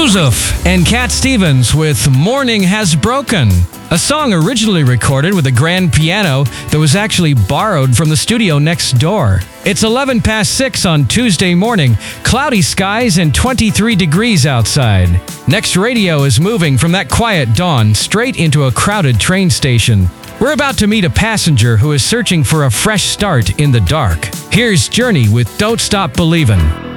Yusuf and Cat Stevens with Morning Has Broken, a song originally recorded with a grand piano that was actually borrowed from the studio next door. It's 11 past 6 on Tuesday morning, cloudy skies and 23 degrees outside. Next radio is moving from that quiet dawn straight into a crowded train station. We're about to meet a passenger who is searching for a fresh start in the dark. Here's Journey with Don't Stop Believin'.